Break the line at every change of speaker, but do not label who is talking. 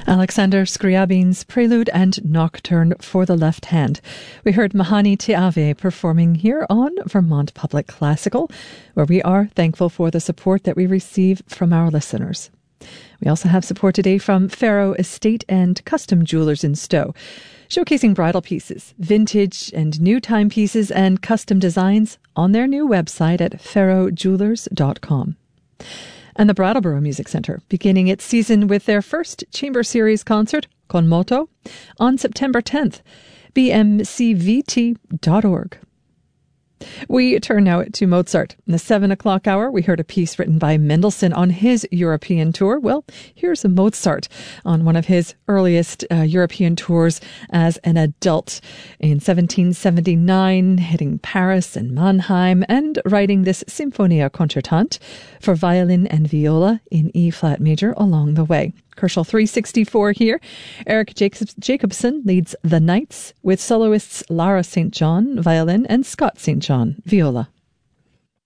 Alexander Scriabin's Prelude and Nocturne for the Left Hand. We heard Mahani Te Ave performing here on Vermont Public Classical, where we are thankful for the support that we receive from our listeners. We also have support today from Faro Estate and Custom Jewelers in Stowe, showcasing bridal pieces, vintage and new timepieces, and custom designs on their new website at farojewelers.com. And the Brattleboro Music Centre, beginning its season with their first Chamber Series concert, Con Moto, on September 10th. bmcvt.org. We turn now to Mozart. In the 7 o'clock hour, we heard a piece written by Mendelssohn on his European tour. Well, here's a Mozart on one of his earliest European tours as an adult in 1779, hitting Paris and Mannheim and writing this Symphonia Concertante for violin and viola in E-flat major along the way. Herschel 364 here. Eric Jacobson leads The Knights with soloists Lara St. John, violin, and Scott St. John, viola.